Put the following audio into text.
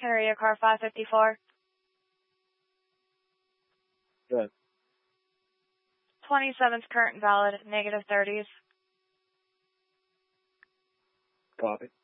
Can I read your car 554? Good. 27's current and valid, -30s. Copy.